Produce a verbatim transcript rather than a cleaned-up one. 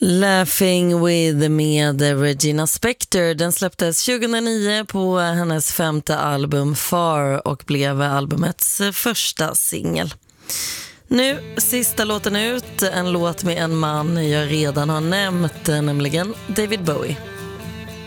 Laughing with med Regina Spektor. Den släpptes tjugohundranio på hennes femte album Far och blev albumets första singel. Nu, sista låten ut, en låt med en man jag redan har nämnt, nämligen David Bowie.